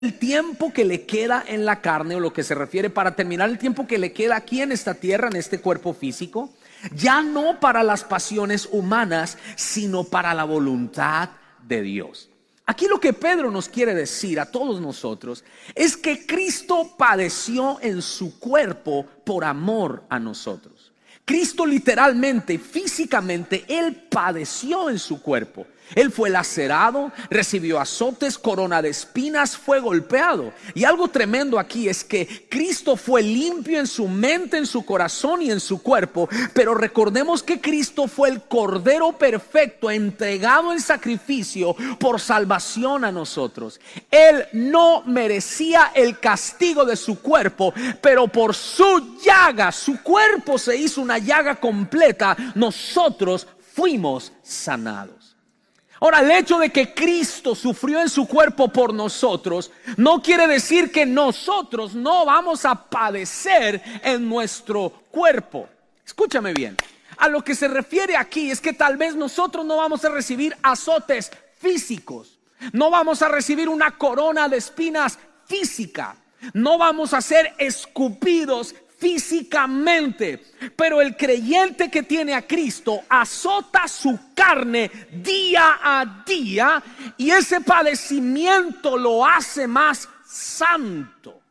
el tiempo que le queda en la carne, o lo que se refiere para terminar el tiempo que le queda aquí en esta tierra, en este cuerpo físico, ya no para las pasiones humanas, sino para la voluntad de Dios. Aquí lo que Pedro nos quiere decir a todos nosotros es que Cristo padeció en su cuerpo por amor a nosotros. Cristo literalmente, físicamente, Él padeció en su cuerpo. Él fue lacerado, recibió azotes, corona de espinas, fue golpeado. Y algo tremendo aquí es que Cristo fue limpio en su mente, en su corazón y en su cuerpo. Pero recordemos que Cristo fue el Cordero perfecto, entregado en sacrificio por salvación a nosotros. Él no merecía el castigo de su cuerpo, pero por su llaga, su cuerpo se hizo una llaga completa, nosotros fuimos sanados. Ahora, el hecho de que Cristo sufrió en su cuerpo por nosotros no quiere decir que nosotros no vamos a padecer en nuestro cuerpo. Escúchame bien. A lo que se refiere aquí es que tal vez nosotros no vamos a recibir azotes físicos. No vamos a recibir una corona de espinas física. No vamos a ser escupidos físicamente, pero el creyente que tiene a Cristo azota su carne día a día, y ese padecimiento lo hace más santo.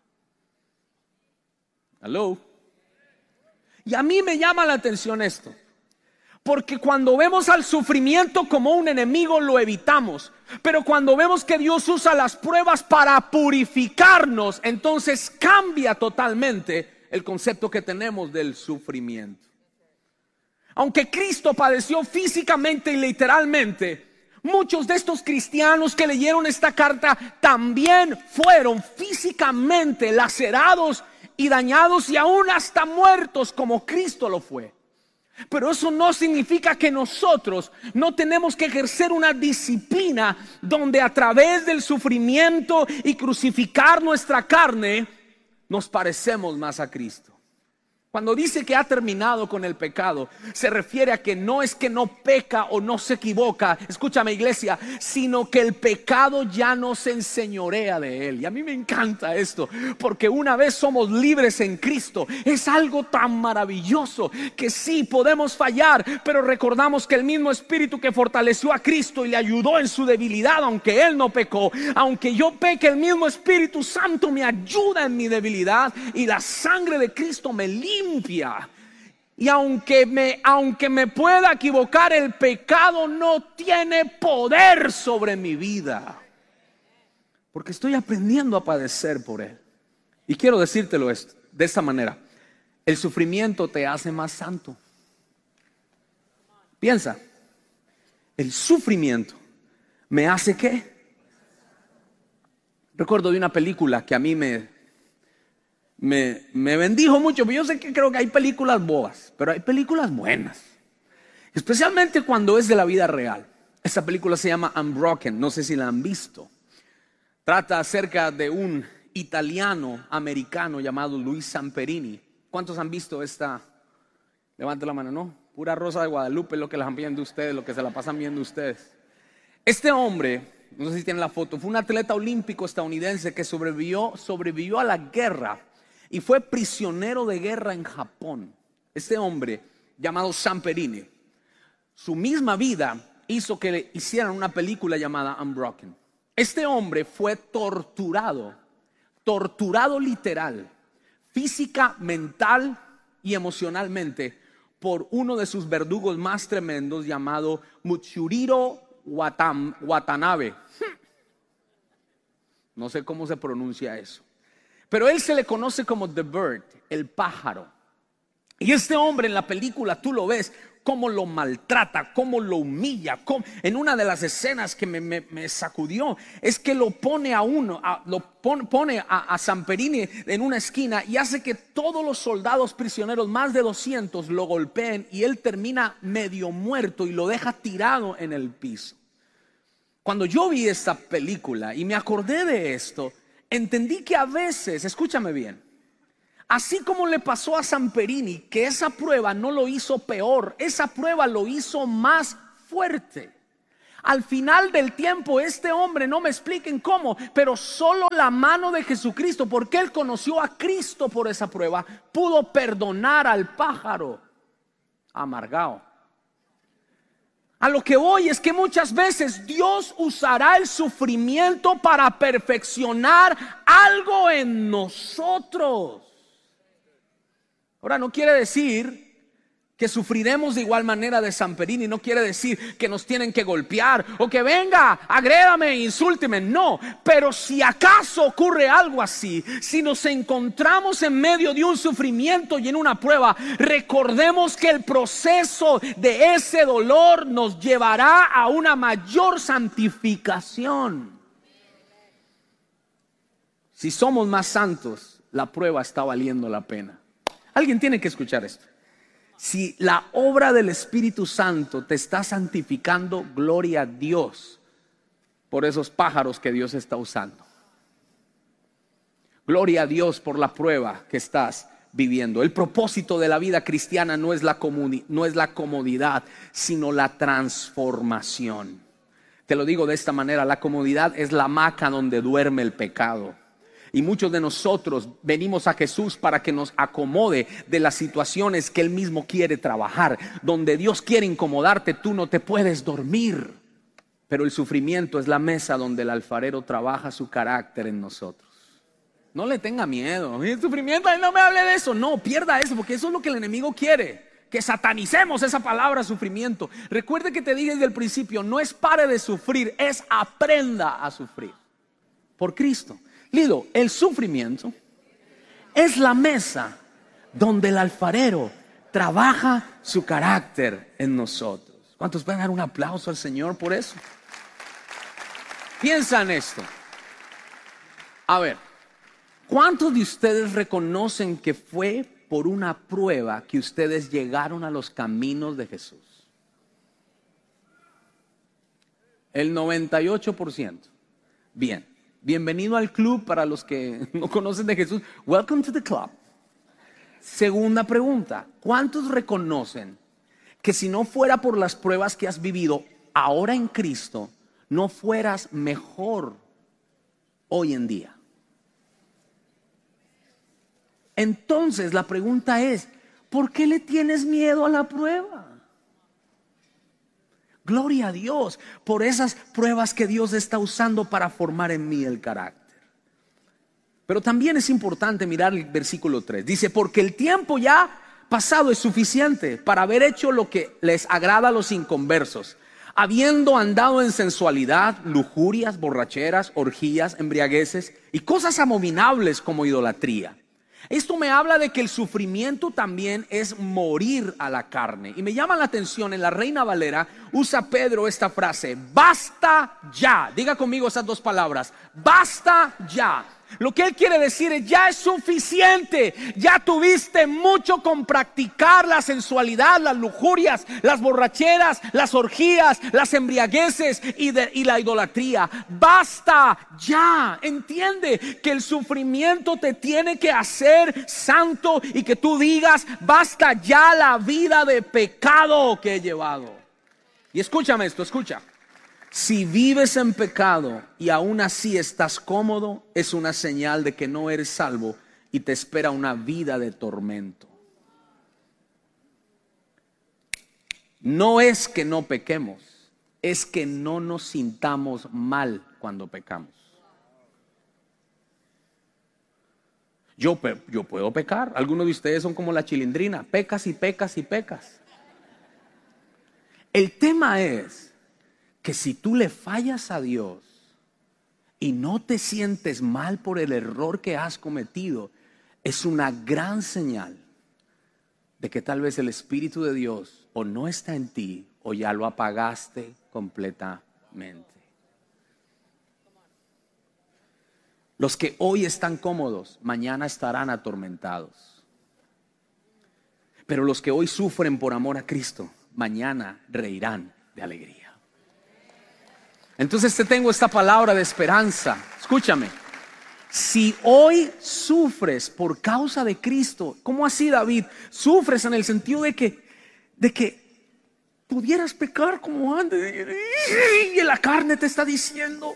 ¿Aló? Y a mí me llama la atención esto, porque cuando vemos al sufrimiento como un enemigo lo evitamos, pero cuando vemos que Dios usa las pruebas para purificarnos, entonces cambia totalmente el concepto que tenemos del sufrimiento. Aunque Cristo padeció físicamente y literalmente, muchos de estos cristianos que leyeron esta carta también fueron físicamente lacerados y dañados y aún hasta muertos como Cristo lo fue. Pero eso no significa que nosotros no tenemos que ejercer una disciplina donde a través del sufrimiento y crucificar nuestra carne nos parecemos más a Cristo. Cuando dice que ha terminado con el pecado, se refiere a que no es que no peca o no se equivoca, escúchame iglesia, sino que el pecado ya no se enseñorea de él. Y a mí me encanta esto, porque una vez somos libres en Cristo, es algo tan maravilloso que sí podemos fallar, pero recordamos que el mismo Espíritu que fortaleció a Cristo y le ayudó en su debilidad, aunque él no pecó, aunque yo peque, el mismo Espíritu Santo me ayuda en mi debilidad y la sangre de Cristo me limpia. Y aunque me pueda equivocar, el pecado no tiene poder sobre mi vida, porque estoy aprendiendo a padecer por él. Y quiero decírtelo de esta manera: el sufrimiento te hace más santo. Piensa, el sufrimiento me hace ¿qué? Recuerdo de una película que a mí me bendijo mucho. Yo sé que creo que hay películas bobas, pero hay películas buenas, especialmente cuando es de la vida real. Esta película se llama Unbroken, no sé si la han visto. Trata acerca de un italiano americano llamado Luis Samperini. ¿Cuántos han visto esta? Levante la mano. No, pura Rosa de Guadalupe lo que la están viendo ustedes, lo que se la pasan viendo ustedes. Este hombre, no sé si tienen la foto, fue un atleta olímpico estadounidense que sobrevivió a la guerra y fue prisionero de guerra en Japón. Este hombre llamado Samperini, su misma vida hizo que le hicieran una película llamada Unbroken. Este hombre fue torturado literal, física, mental y emocionalmente por uno de sus verdugos más tremendos llamado Muchihiro Watanabe. No sé cómo se pronuncia eso, pero él se le conoce como The Bird, el pájaro. Y este hombre en la película tú lo ves cómo lo maltrata, cómo lo humilla. En una de las escenas que me sacudió es que lo pone pone a Samperini en una esquina y hace que todos los soldados prisioneros, más de 200, lo golpeen y él termina medio muerto y lo deja tirado en el piso. Cuando yo vi esta película y me acordé de esto, entendí que a veces, escúchame bien, así como le pasó a Samperini, que esa prueba no lo hizo peor, esa prueba lo hizo más fuerte. Al final del tiempo, este hombre, no me expliquen cómo, pero solo la mano de Jesucristo, porque él conoció a Cristo por esa prueba, pudo perdonar al pájaro amargado. A lo que voy es que muchas veces Dios usará el sufrimiento para perfeccionar algo en nosotros. Ahora, no quiere decir que sufriremos de igual manera de Samperini, no quiere decir que nos tienen que golpear o que venga, agrédame, insúlteme, no. Pero si acaso ocurre algo así, si nos encontramos en medio de un sufrimiento y en una prueba, recordemos que el proceso de ese dolor nos llevará a una mayor santificación. Si somos más santos, la prueba está valiendo la pena. Alguien tiene que escuchar esto. Si la obra del Espíritu Santo te está santificando, gloria a Dios por esos pájaros que Dios está usando. Gloria a Dios por la prueba que estás viviendo. El propósito de la vida cristiana no es la comodidad, sino la transformación. Te lo digo de esta manera: la comodidad es la hamaca donde duerme el pecado. Y muchos de nosotros venimos a Jesús para que nos acomode de las situaciones que Él mismo quiere trabajar. Donde Dios quiere incomodarte, tú no te puedes dormir. Pero el sufrimiento es la mesa donde el alfarero trabaja su carácter en nosotros. No le tenga miedo. El sufrimiento, no me hable de eso. No, pierda eso, porque eso es lo que el enemigo quiere. Que satanicemos esa palabra sufrimiento. Recuerde que te dije desde el principio, no es pare de sufrir, es aprenda a sufrir. Por Cristo. Lido, el sufrimiento es la mesa donde el alfarero trabaja su carácter en nosotros. ¿Cuántos pueden dar un aplauso al Señor por eso? Piensa en esto. A ver, ¿cuántos de ustedes reconocen que fue por una prueba que ustedes llegaron a los caminos de Jesús? El 98%. Bien. Bienvenido al club para los que no conocen de Jesús. Welcome to the club. Segunda pregunta: ¿cuántos reconocen que si no fuera por las pruebas que has vivido ahora en Cristo, no fueras mejor hoy en día? Entonces la pregunta es: ¿por qué le tienes miedo a la prueba? Gloria a Dios por esas pruebas que Dios está usando para formar en mí el carácter. Pero también es importante mirar el versículo 3. Dice: porque el tiempo ya pasado es suficiente para haber hecho lo que les agrada a los inconversos, habiendo andado en sensualidad, lujurias, borracheras, orgías, embriagueces y cosas abominables como idolatría. Esto me habla de que el sufrimiento también es morir a la carne. Y me llama la atención, en la Reina Valera usa Pedro esta frase: basta ya. Diga conmigo esas dos palabras: basta ya. Lo que él quiere decir es: ya es suficiente. Ya tuviste mucho con practicar la sensualidad, las lujurias, las borracheras, las orgías, las embriagueces y la idolatría. Basta ya. Entiende que el sufrimiento te tiene que hacer santo y que tú digas: basta ya la vida de pecado que he llevado. Y escúchame esto, escucha. Si vives en pecado y aún así estás cómodo, es una señal de que no eres salvo y te espera una vida de tormento. No es que no pequemos, es que no nos sintamos mal cuando pecamos. Yo puedo pecar. Algunos de ustedes son como la Chilindrina: pecas y pecas y pecas. El tema es que si tú le fallas a Dios y no te sientes mal por el error que has cometido, es una gran señal de que tal vez el Espíritu de Dios o no está en ti o ya lo apagaste completamente. Los que hoy están cómodos, mañana estarán atormentados. Pero los que hoy sufren por amor a Cristo, mañana reirán de alegría. Entonces te tengo esta palabra de esperanza. Escúchame. Si hoy sufres por causa de Cristo, ¿cómo así, David? Sufres en el sentido de que pudieras pecar como antes. Y la carne te está diciendo,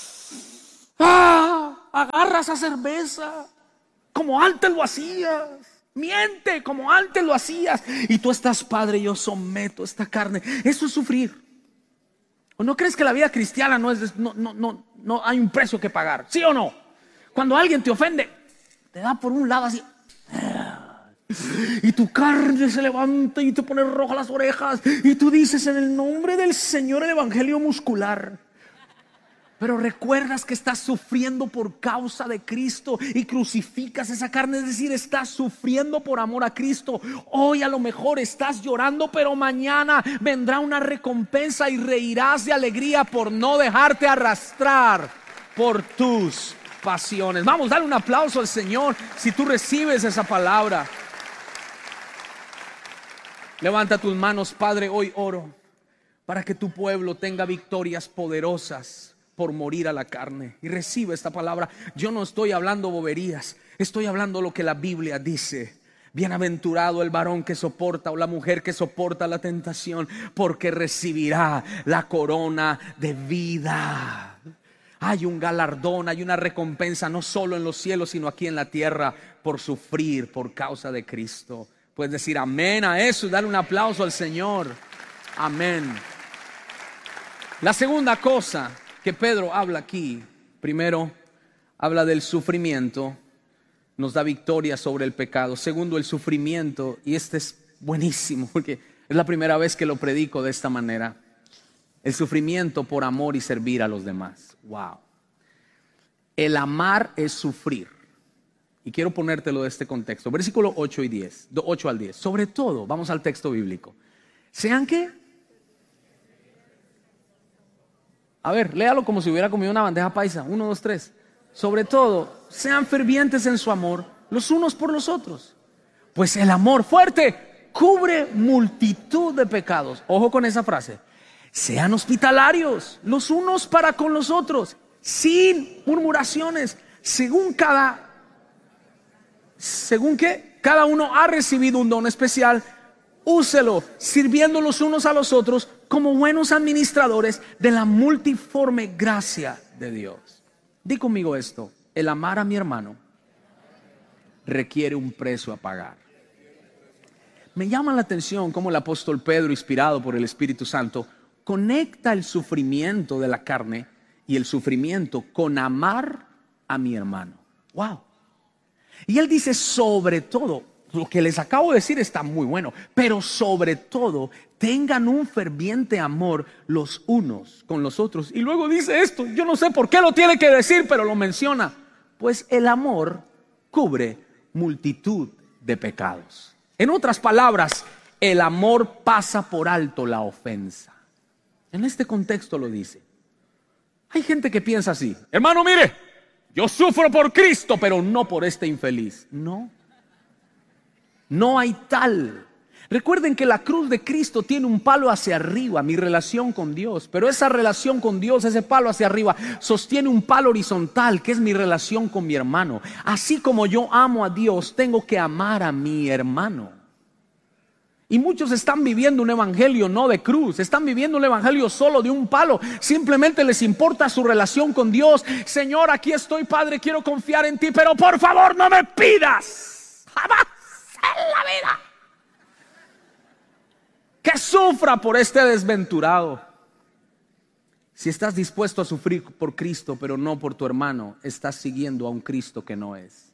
agarra esa cerveza como antes lo hacías. Miente como antes lo hacías. Y tú estás, Padre, yo someto esta carne. Eso es sufrir. ¿O no crees que la vida cristiana no hay un precio que pagar? ¿Sí o no? Cuando alguien te ofende, te da por un lado así, y tu carne se levanta y te pone rojas las orejas, y tú dices, en el nombre del Señor, el evangelio muscular. Pero recuerdas que estás sufriendo por causa de Cristo y crucificas esa carne, es decir, estás sufriendo por amor a Cristo. Hoy a lo mejor estás llorando, pero mañana vendrá una recompensa y reirás de alegría por no dejarte arrastrar por tus pasiones. Vamos, dale un aplauso al Señor si tú recibes esa palabra. Levanta tus manos, Padre, hoy oro para que tu pueblo tenga victorias poderosas por morir a la carne. Y recibe esta palabra. Yo no estoy hablando boberías, estoy hablando lo que la Biblia dice. Bienaventurado el varón que soporta, o la mujer que soporta la tentación, porque recibirá la corona de vida. Hay un galardón, hay una recompensa, no solo en los cielos, sino aquí en la tierra, por sufrir por causa de Cristo. Puedes decir amén a eso y darle un aplauso al Señor. Amén. La segunda cosa que Pedro habla aquí, primero habla del sufrimiento, nos da victoria sobre el pecado. Segundo, el sufrimiento, y este es buenísimo porque es la primera vez que lo predico de esta manera. El sufrimiento por amor y servir a los demás. Wow. El amar es sufrir. Y quiero ponértelo de este contexto. Versículo 8 y 10, 8 al 10. Sobre todo, vamos al texto bíblico. ¿Sean qué? A ver, léalo como si hubiera comido una bandeja paisa. 1, 2, 3. Sobre todo, sean fervientes en su amor los unos por los otros. Pues el amor fuerte cubre multitud de pecados. Ojo con esa frase. Sean hospitalarios los unos para con los otros, sin murmuraciones, según que cada uno ha recibido un don especial, úselo, sirviendo los unos a los otros como buenos administradores de la multiforme gracia de Dios. Di conmigo esto: el amar a mi hermano requiere un precio a pagar. Me llama la atención cómo el apóstol Pedro, inspirado por el Espíritu Santo, conecta el sufrimiento de la carne y el sufrimiento con amar a mi hermano. Wow. Y él dice, sobre todo, lo que les acabo de decir está muy bueno, pero sobre todo tengan un ferviente amor los unos con los otros. Y luego dice esto, yo no sé por qué lo tiene que decir, pero lo menciona. Pues el amor cubre multitud de pecados. En otras palabras, el amor pasa por alto la ofensa. En este contexto lo dice. Hay gente que piensa así: hermano, mire, yo sufro por Cristo, pero no por este infeliz. No hay tal. Recuerden que la cruz de Cristo tiene un palo hacia arriba, mi relación con Dios. Pero esa relación con Dios, ese palo hacia arriba, sostiene un palo horizontal, que es mi relación con mi hermano. Así como yo amo a Dios, tengo que amar a mi hermano. Y muchos están viviendo un evangelio no de cruz, están viviendo un evangelio solo de un palo. Simplemente les importa su relación con Dios. Señor, aquí estoy, Padre, quiero confiar en ti, pero por favor no me pidas jamás en la vida que sufra por este desventurado. Si estás dispuesto a sufrir por Cristo, pero no por tu hermano, estás siguiendo a un Cristo que no es.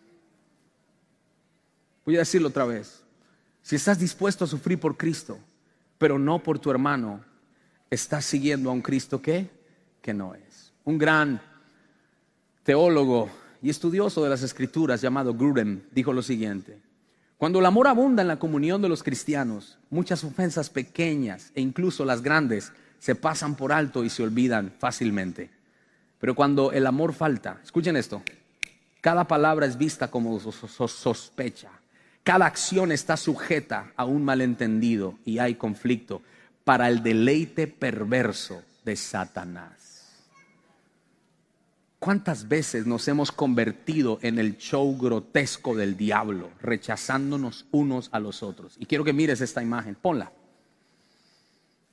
Voy a decirlo otra vez. Si estás dispuesto a sufrir por Cristo, pero no por tu hermano, estás siguiendo a un Cristo que no es. Un gran teólogo y estudioso de las Escrituras llamado Grudem dijo lo siguiente: cuando el amor abunda en la comunión de los cristianos, muchas ofensas pequeñas e incluso las grandes se pasan por alto y se olvidan fácilmente. Pero cuando el amor falta, escuchen esto, cada palabra es vista como sospecha. Cada acción está sujeta a un malentendido y hay conflicto para el deleite perverso de Satanás. ¿Cuántas veces nos hemos convertido en el show grotesco del diablo, rechazándonos unos a los otros? Y quiero que mires esta imagen, ponla.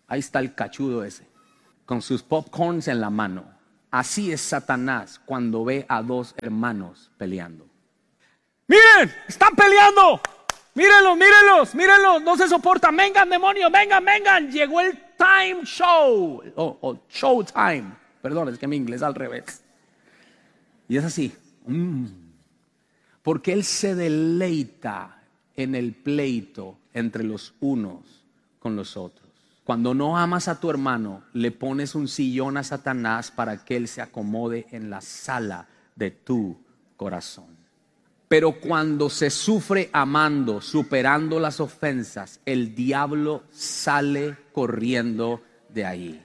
Ahí está el cachudo ese, con sus popcorns en la mano. Así es Satanás cuando ve a dos hermanos peleando. Miren, están peleando. Mírenlos, mírenlos, mírenlos, no se soportan. Vengan, demonios, vengan, vengan. Llegó el time show. Show time. Perdón, es que mi inglés al revés. Y es así. Porque él se deleita en el pleito entre los unos con los otros. Cuando no amas a tu hermano, le pones un sillón a Satanás para que él se acomode en la sala de tu corazón. Pero cuando se sufre amando, superando las ofensas, el diablo sale corriendo de ahí.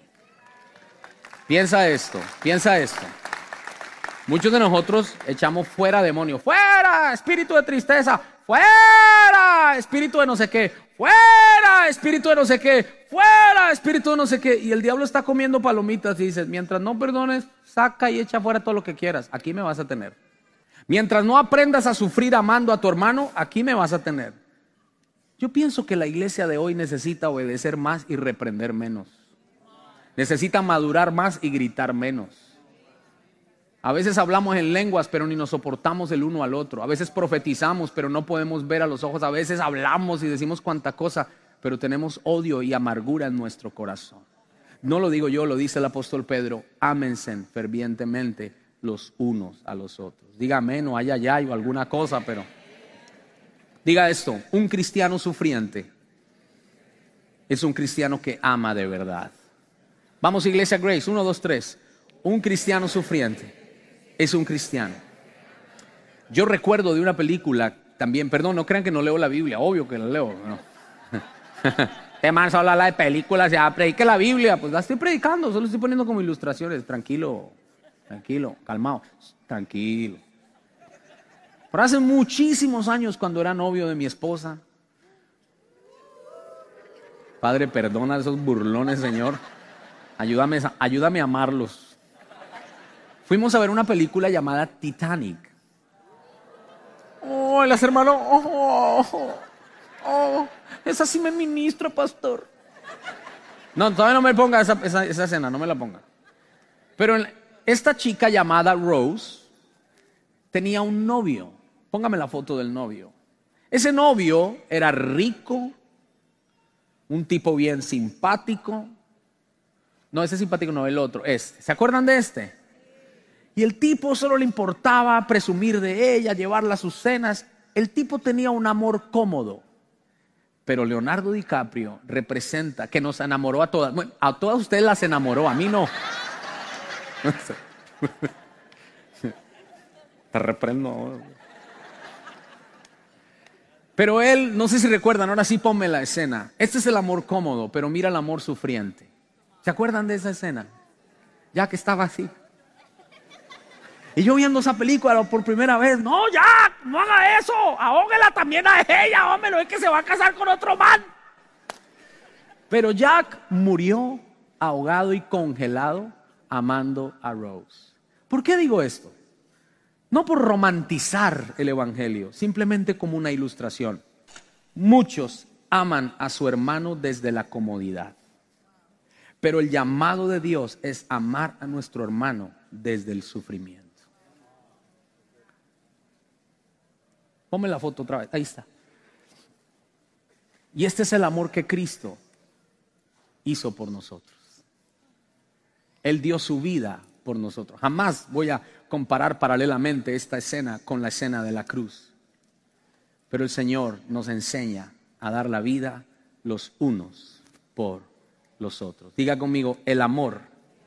Piensa esto, piensa esto. Muchos de nosotros echamos fuera demonios. ¡Fuera, espíritu de tristeza! ¡Fuera, espíritu de no sé qué! ¡Fuera, espíritu de no sé qué! ¡Fuera, espíritu de no sé qué! Y el diablo está comiendo palomitas y dices, mientras no perdones, saca y echa fuera todo lo que quieras. Aquí me vas a tener. Mientras no aprendas a sufrir amando a tu hermano, aquí me vas a tener. Yo pienso que la iglesia de hoy necesita obedecer más y reprender menos. Necesita madurar más y gritar menos. A veces hablamos en lenguas, pero ni nos soportamos el uno al otro. A veces profetizamos, pero no podemos ver a los ojos. A veces hablamos y decimos cuánta cosa, pero tenemos odio y amargura en nuestro corazón. No lo digo yo, lo dice el apóstol Pedro. Ámense fervientemente los unos a los otros. Diga amén o ay, ay, ay o alguna cosa, pero diga esto: un cristiano sufriente es un cristiano que ama de verdad. Vamos, iglesia Grace, 1, 2, 3. Un cristiano sufriente es un cristiano. Yo recuerdo de una película también, perdón, no crean que no leo la Biblia, obvio que la leo, no. Este man solo habla de películas, ya predique la Biblia, pues la estoy predicando, solo estoy poniendo como ilustraciones, tranquilo, calmado, tranquilo. Pero hace muchísimos años, cuando era novio de mi esposa, Padre, perdona a esos burlones, Señor, ayúdame a amarlos. Fuimos a ver una película llamada Titanic. Oh, las hermanos, esa sí me ministra, pastor. No, todavía no me ponga esa escena, no me la ponga. Pero esta chica llamada Rose tenía un novio. Póngame la foto del novio. Ese novio era rico, un tipo bien simpático. No, ese simpático no, el otro, este. ¿Se acuerdan de este? Y el tipo solo le importaba presumir de ella, llevarla a sus cenas. El tipo tenía un amor cómodo. Pero Leonardo DiCaprio representa que nos enamoró a todas. Bueno, a todas ustedes las enamoró, a mí no. Te reprendo. Pero él, no sé si recuerdan, ahora sí ponme la escena. Este es el amor cómodo, pero mira el amor sufriente. ¿Se acuerdan de esa escena? Ya que estaba así. Y yo viendo esa película por primera vez, no, ya, no haga eso, ahóguela también a ella, hombre, no es que se va a casar con otro man. Pero Jack murió ahogado y congelado amando a Rose. ¿Por qué digo esto? No por romantizar el evangelio, simplemente como una ilustración. Muchos aman a su hermano desde la comodidad, pero el llamado de Dios es amar a nuestro hermano desde el sufrimiento. Ponme la foto otra vez, ahí está. Y este es el amor que Cristo hizo por nosotros. Él dio su vida por nosotros. Jamás voy a comparar paralelamente esta escena con la escena de la cruz. Pero el Señor nos enseña a dar la vida los unos por los otros. Diga conmigo, el amor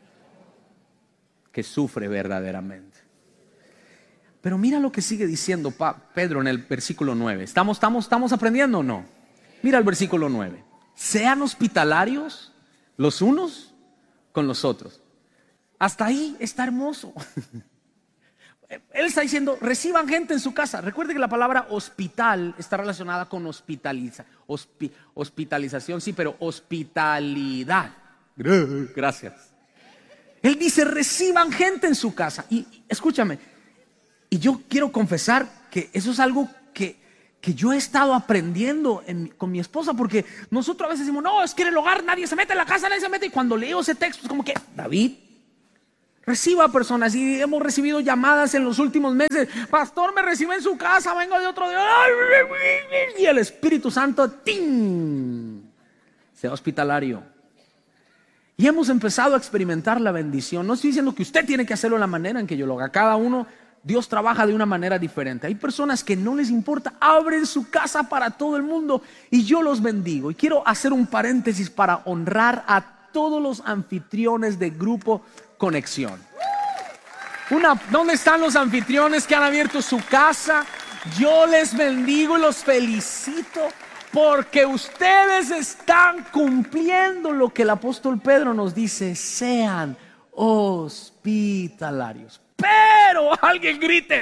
que sufre verdaderamente. Pero mira lo que sigue diciendo Pedro en el versículo 9. ¿Estamos aprendiendo o no? Mira el versículo 9. Sean hospitalarios los unos con los otros. Hasta ahí está hermoso. Él está diciendo, reciban gente en su casa. Recuerde que la palabra hospital está relacionada con hospitalización, sí, pero hospitalidad. Gracias. Él dice, reciban gente en su casa. Y escúchame, y yo quiero confesar que eso es algo que que yo he estado aprendiendo con mi esposa, porque nosotros a veces decimos, no, es que en el hogar nadie se mete, en la casa nadie se mete, y cuando leo ese texto es como que, David, reciba personas, y hemos recibido llamadas en los últimos meses, pastor, me recibe en su casa, vengo de otro día, y el Espíritu Santo, ¡ting!, sea hospitalario. Y hemos empezado a experimentar la bendición. No estoy diciendo que usted tiene que hacerlo de la manera en que yo lo haga. Cada uno, Dios trabaja de una manera diferente. Hay personas que no les importa, abren su casa para todo el mundo y yo los bendigo. Y quiero hacer un paréntesis para honrar a todos los anfitriones de Grupo Conexión. ¿Dónde están los anfitriones que han abierto su casa? Yo les bendigo y los felicito, porque ustedes están cumpliendo lo que el apóstol Pedro nos dice: sean hospitalarios. Pero alguien grite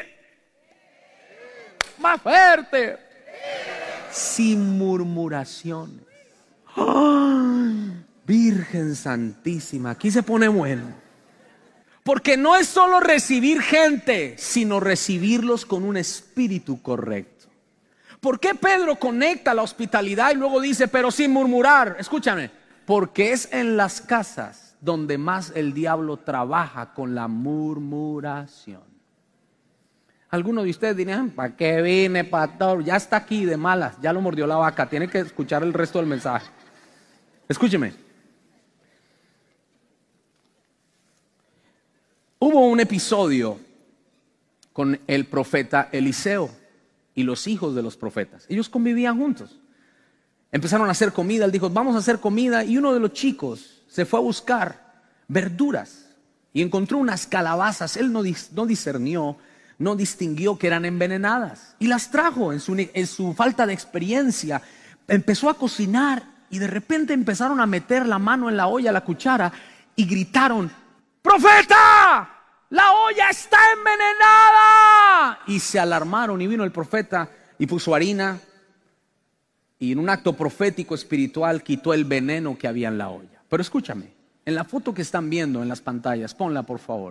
más fuerte: sin murmuraciones. ¡Ay, Virgen Santísima! Aquí se pone bueno. Porque no es solo recibir gente, sino recibirlos con un espíritu correcto. ¿Por qué Pedro conecta la hospitalidad y luego dice, pero sin murmurar? Escúchame, porque es en las casas donde más el diablo trabaja con la murmuración. Algunos de ustedes dirían, ¿para qué vine, pastor? Ya está aquí de malas, ya lo mordió la vaca, tiene que escuchar el resto del mensaje. Escúcheme. Hubo un episodio con el profeta Eliseo y los hijos de los profetas. Ellos convivían juntos. Empezaron a hacer comida. Él dijo, vamos a hacer comida. Y uno de los chicos se fue a buscar verduras y encontró unas calabazas. Él no discernió, no distinguió que eran envenenadas y las trajo en su falta de experiencia. Empezó a cocinar y de repente empezaron a meter la mano en la olla, la cuchara, y gritaron, ¡profeta! ¡La olla está envenenada! Y se alarmaron y vino el profeta y puso harina y en un acto profético espiritual quitó el veneno que había en la olla. Pero escúchame, en la foto que están viendo en las pantallas, ponla por favor.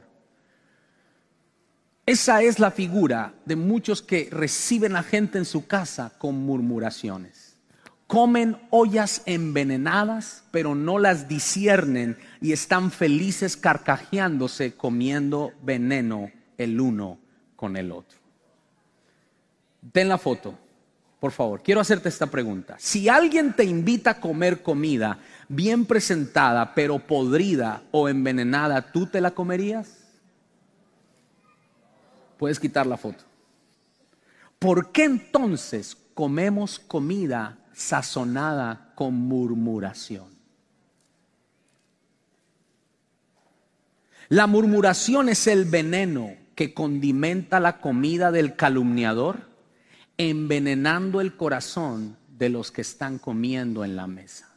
Esa es la figura de muchos que reciben a gente en su casa con murmuraciones. Comen ollas envenenadas, pero no las disciernen y están felices carcajeándose, comiendo veneno el uno con el otro. Ten la foto, por favor. Quiero hacerte esta pregunta. Si alguien te invita a comer comida bien presentada, pero podrida o envenenada, ¿tú te la comerías? Puedes quitar la foto. ¿Por qué entonces comemos comida sazonada con murmuración? La murmuración es el veneno que condimenta la comida del calumniador, envenenando el corazón de los que están comiendo en la mesa.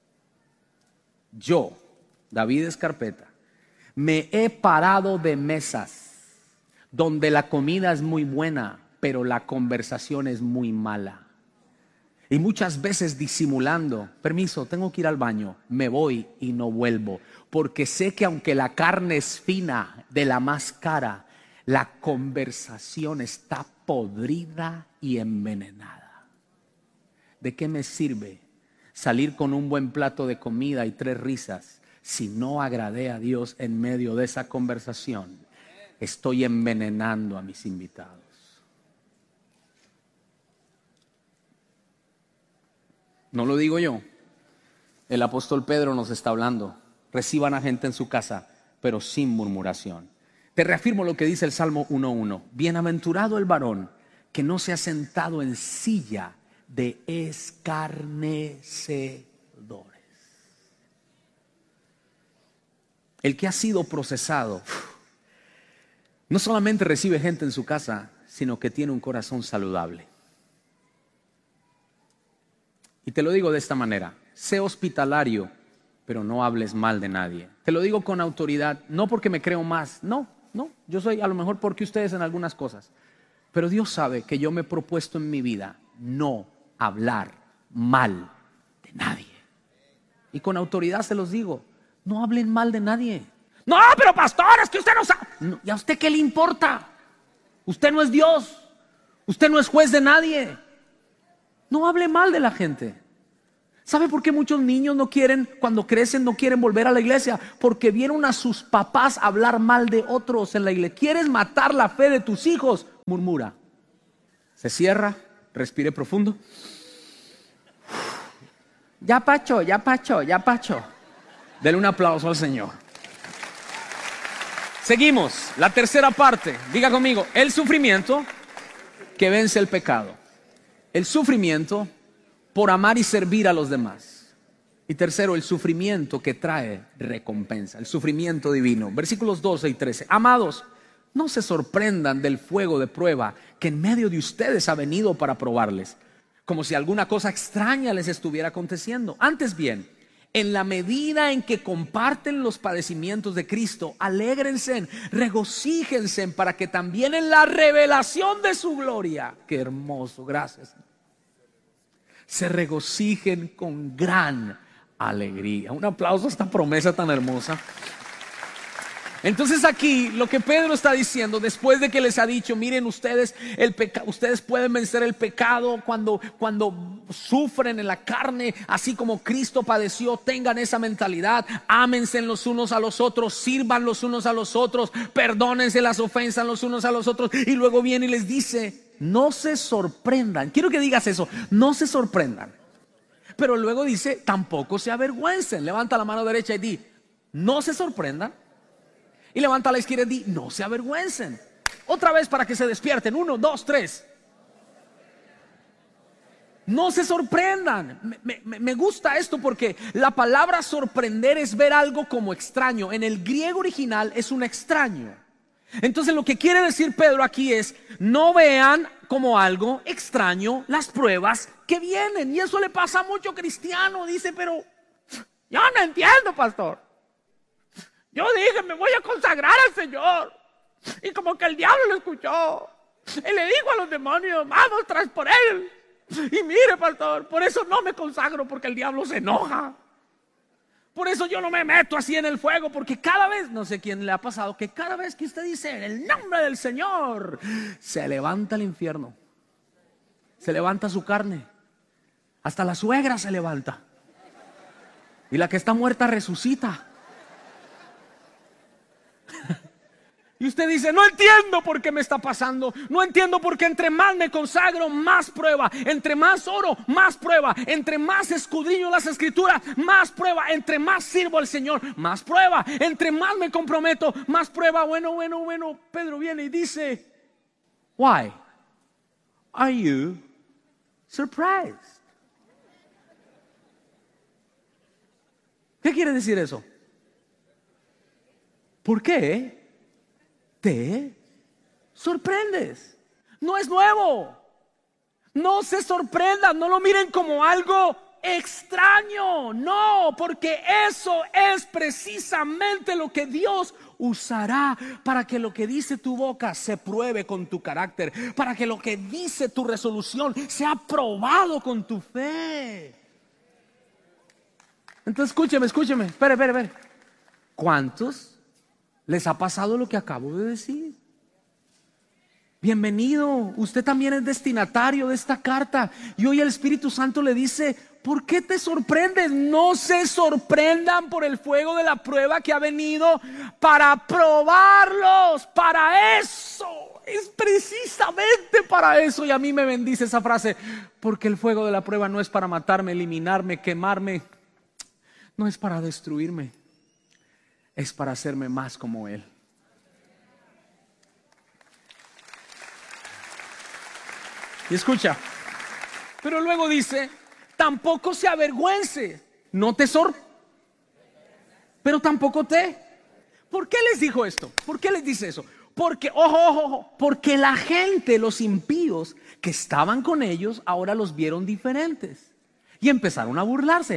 Yo, David Escarpeta, me he parado de mesas donde la comida es muy buena, pero la conversación es muy mala. Y muchas veces disimulando, permiso, tengo que ir al baño, me voy y no vuelvo. Porque sé que aunque la carne es fina, de la más cara, la conversación está podrida y envenenada. ¿De qué me sirve salir con un buen plato de comida y 3 risas si no agradé a Dios en medio de esa conversación? Estoy envenenando a mis invitados. No lo digo yo. El apóstol Pedro nos está hablando. Reciban a gente en su casa, pero sin murmuración. Te reafirmo lo que dice el Salmo 1:1. Bienaventurado el varón que no se ha sentado en silla de escarnecedores. El que ha sido procesado no solamente recibe gente en su casa, sino que tiene un corazón saludable. Y te lo digo de esta manera: sé hospitalario, pero no hables mal de nadie. Te lo digo con autoridad, no porque me creo más, no, yo soy a lo mejor porque ustedes en algunas cosas, pero Dios sabe que yo me he propuesto en mi vida no hablar mal de nadie. Y con autoridad se los digo, no hablen mal de nadie. No, pero pastor, es que usted no sabe. No, ¿y a usted qué le importa? Usted no es Dios, usted no es juez de nadie. No hable mal de la gente. ¿Sabe por qué muchos niños no quieren, cuando crecen, no quieren volver a la iglesia? Porque vieron a sus papás hablar mal de otros en la iglesia. ¿Quieres matar la fe de tus hijos? Murmura. Se cierra, respire profundo. Ya Pacho, ya Pacho, ya Pacho. Dele un aplauso al Señor. Seguimos, la tercera parte. Diga conmigo, el sufrimiento que vence el pecado. El sufrimiento por amar y servir a los demás. Y tercero, el sufrimiento que trae recompensa, el sufrimiento divino. Versículos 12 y 13. Amados, no se sorprendan del fuego de prueba que en medio de ustedes ha venido para probarles, como si alguna cosa extraña les estuviera aconteciendo. Antes bien, en la medida en que comparten los padecimientos de Cristo, alégrense, regocíjense para que también en la revelación de su gloria, qué hermoso, gracias, se regocijen con gran alegría. Un aplauso a esta promesa tan hermosa. Entonces aquí lo que Pedro está diciendo, después de que les ha dicho, miren ustedes, ustedes pueden vencer el pecado cuando sufren en la carne, así como Cristo padeció. Tengan esa mentalidad, ámense los unos a los otros, sirvan los unos a los otros, perdónense las ofensas los unos a los otros. Y luego viene y les dice, no se sorprendan. Quiero que digas eso, no se sorprendan. Pero luego dice, tampoco se avergüencen. Levanta la mano derecha y di, no se sorprendan. Y levanta la izquierda y di, no se avergüencen. Otra vez para que se despierten. 1, 2, 3. No se sorprendan. Me gusta esto porque la palabra sorprender es ver algo como extraño. En el griego original es un extraño. Entonces lo que quiere decir Pedro aquí es, no vean como algo extraño las pruebas que vienen. Y eso le pasa a mucho cristiano. Dice, pero yo no entiendo, pastor. Yo dije, me voy a consagrar al Señor. Y como que el diablo lo escuchó. Y le dijo a los demonios, vamos tras por él. Y mire, pastor, por eso no me consagro, porque el diablo se enoja. Por eso yo no me meto así en el fuego, porque cada vez, no sé quién le ha pasado, que cada vez que usted dice en el nombre del Señor, se levanta el infierno. Se levanta su carne. Hasta la suegra se levanta. Y la que está muerta resucita. Y usted dice, no entiendo por qué me está pasando. No entiendo por qué entre más me consagro, más prueba. Entre más oro, más prueba. Entre más escudriño las escrituras, más prueba. Entre más sirvo al Señor, más prueba. Entre más me comprometo, más prueba. Bueno. Pedro viene y dice, why are you surprised? ¿Qué quiere decir eso? ¿Por qué te sorprendes? No es nuevo. No se sorprendan, no lo miren como algo extraño. No, porque eso es precisamente lo que Dios usará para que lo que dice tu boca se pruebe con tu carácter, para que lo que dice tu resolución sea probado con tu fe. Entonces escúcheme, espere. ¿Cuántos les ha pasado lo que acabo de decir? Bienvenido, usted también es destinatario de esta carta. Y hoy el Espíritu Santo le dice, ¿por qué te sorprendes? No se sorprendan por el fuego de la prueba que ha venido para probarlos. Para eso, es precisamente para eso. Y a mí me bendice esa frase, porque el fuego de la prueba no es para matarme, eliminarme, quemarme. No es para destruirme. Es para hacerme más como Él. Y escucha, pero luego dice, tampoco se avergüence, no te pero tampoco te. ¿Por qué les dijo esto? ¿Por qué les dice eso? Porque, ojo, porque la gente, los impíos que estaban con ellos, ahora los vieron diferentes y empezaron a burlarse.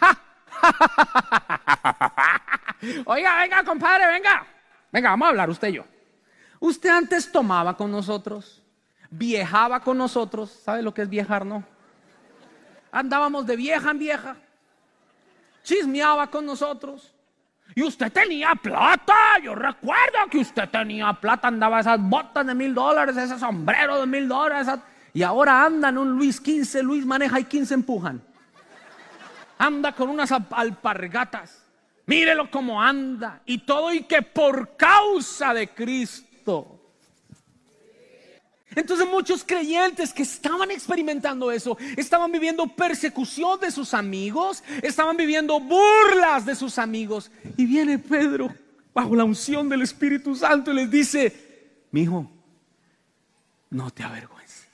Oiga, venga, compadre, venga, vamos a hablar usted y yo. Usted antes tomaba con nosotros, viajaba con nosotros. ¿Sabe lo que es viajar, no? Andábamos de vieja en vieja, chismeaba con nosotros. Y usted tenía plata. Yo recuerdo que usted tenía plata. Andaba esas botas de $1,000, ese sombrero de $1,000. Y ahora anda en un Luis 15, Luis maneja y 15 empujan. Anda con unas alpargatas. Mírelo cómo anda. Y todo, y que por causa de Cristo. Entonces muchos creyentes que estaban experimentando eso, estaban viviendo persecución de sus amigos, estaban viviendo burlas de sus amigos. Y viene Pedro bajo la unción del Espíritu Santo y les dice: mi hijo, no te avergüences,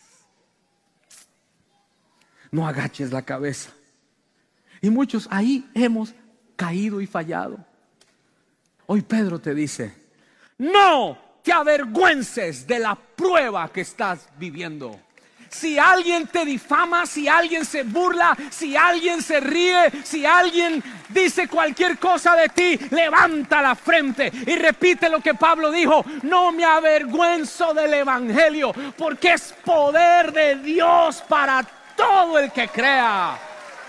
no agaches la cabeza. Y muchos ahí hemos caído y fallado. Hoy Pedro te dice: no te avergüences de la prueba que estás viviendo. Si alguien te difama, si alguien se burla, si alguien se ríe, si alguien dice cualquier cosa de ti, levanta la frente y repite lo que Pablo dijo: no me avergüenzo del evangelio, porque es poder de Dios para todo el que crea.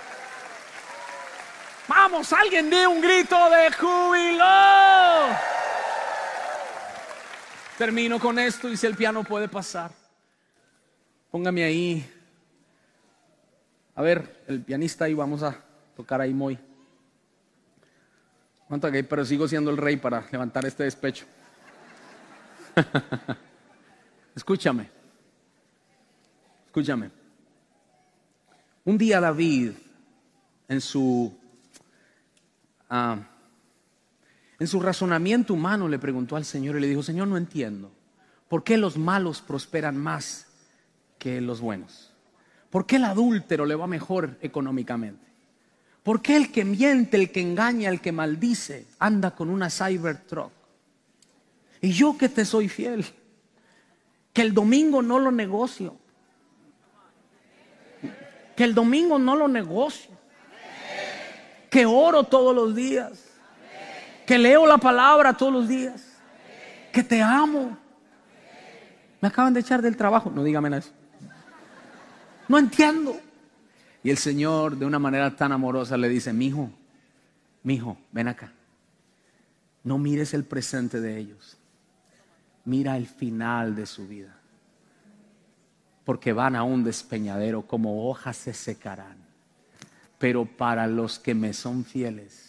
Vamos, alguien dé un grito de júbilo. Termino con esto, y si el piano puede pasar, póngame ahí. A ver, el pianista ahí, vamos a tocar ahí muy. ¿Cuánto hay? Pero sigo siendo el rey para levantar este despecho. Escúchame. Un día David, en su razonamiento humano, le preguntó al Señor y le dijo: Señor, no entiendo, ¿por qué los malos prosperan más que los buenos? ¿Por qué el adúltero le va mejor económicamente? ¿Por qué el que miente, el que engaña, el que maldice anda con una Cybertruck? Y yo, que te soy fiel, que el domingo no lo negocio, que oro todos los días, que leo la palabra todos los días, que te amo. Me acaban de echar del trabajo. No, dígame eso. No entiendo. Y el Señor, de una manera tan amorosa, le dice: mi hijo, ven acá. No mires el presente de ellos, mira el final de su vida, porque van a un despeñadero, como hojas se secarán, pero para los que me son fieles,